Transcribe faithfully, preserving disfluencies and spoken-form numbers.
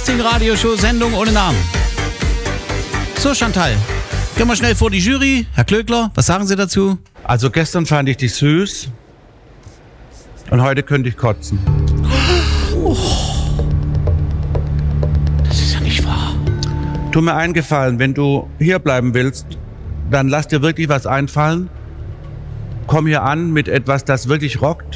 Casting-Radioshow-Sendung ohne Namen. So, Chantal, gehen wir schnell vor die Jury. Herr Klöckler, was sagen Sie dazu? Also gestern fand ich dich süß und heute könnte ich kotzen. Oh, das ist ja nicht wahr. Tu mir einen Gefallen, wenn du hier bleiben willst, dann lass dir wirklich was einfallen. Komm hier an mit etwas, das wirklich rockt.